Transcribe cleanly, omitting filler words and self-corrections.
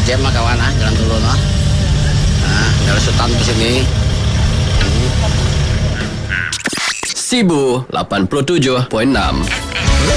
jam lah kawan jalan turun lah. Nah, dari Sultan ke sini. Sibu 87.6